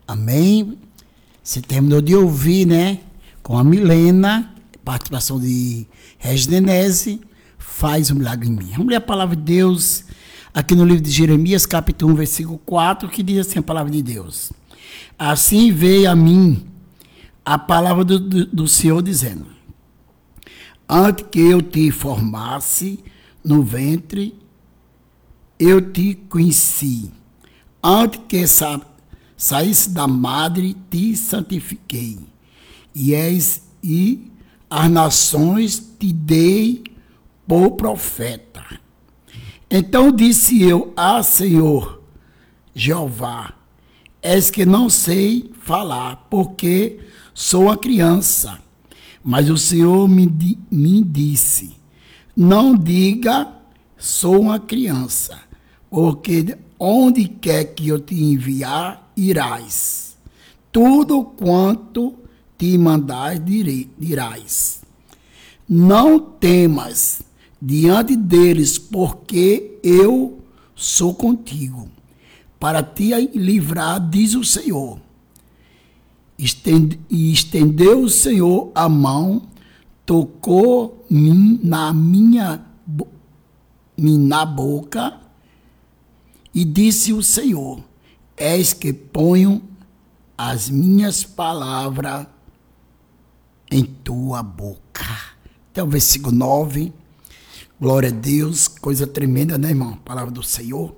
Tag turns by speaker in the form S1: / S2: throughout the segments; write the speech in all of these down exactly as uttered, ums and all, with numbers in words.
S1: Amém? Você terminou de ouvir, né? Com a Milena, participação de Reginense, faz um milagre em mim. Vamos ler a palavra de Deus aqui no livro de Jeremias, capítulo um, versículo quatro, que diz assim a palavra de Deus. Assim veio a mim a palavra do, do, do Senhor dizendo: antes que eu te formasse no ventre, eu te conheci. Antes que sa saísse da madre, te santifiquei. E és e as nações te dei por profeta. Então disse eu: ah, Senhor Jeová, és que não sei falar, porque sou uma criança. Mas o Senhor me, di me disse: não diga, sou uma criança, porque onde quer que eu te enviar, irás. Tudo quanto te mandar, dirás. Não temas diante deles, porque eu sou contigo, para te livrar, diz o Senhor. Estende, e estendeu o Senhor a mão, tocou-me na minha na boca, e disse o Senhor: eis que ponho as minhas palavras em tua boca. Até o versículo nove. Glória a Deus, coisa tremenda, né, irmão? Palavra do Senhor.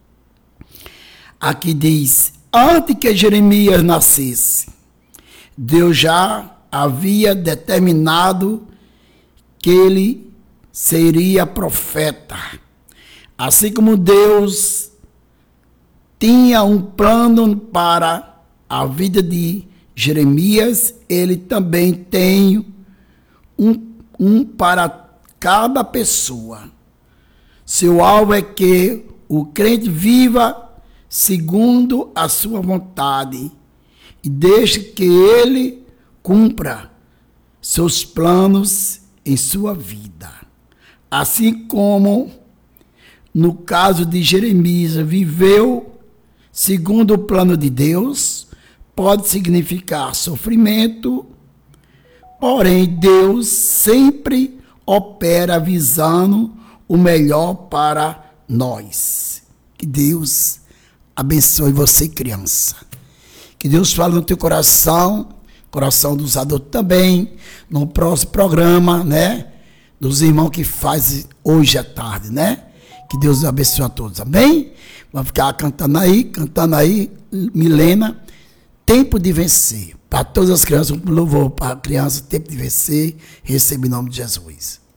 S1: Aqui diz: antes que Jeremias nascesse, Deus já havia determinado que ele seria profeta. Assim como Deus tinha um plano para a vida de Jeremias, ele também tem um, um para cada pessoa. Seu alvo é que o crente viva segundo a sua vontade e deixe que ele cumpra seus planos em sua vida. Assim como no caso de Jeremias, viveu segundo o plano de Deus, pode significar sofrimento, porém Deus sempre opera visando o melhor para nós. Que Deus abençoe você, criança. Que Deus fale no teu coração, coração dos adultos também, no próximo programa, né? Dos irmãos que fazem hoje à tarde, né? Que Deus abençoe a todos, amém? Vamos ficar cantando aí, cantando aí, Milena, tempo de vencer. Para todas as crianças, um louvor para a criança, tempo de vencer, recebe em nome de Jesus.